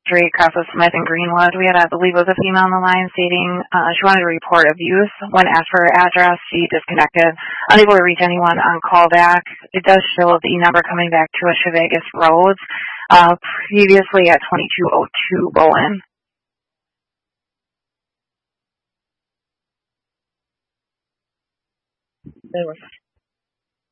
Street, across with Smith and Greenwood. We had, I believe, it was a female on the line stating she wanted to report abuse. When asked for her address, she disconnected, unable to reach anyone on callback. It does show the number coming back to a Chevegas Road, previously at 2202 Bowen. They were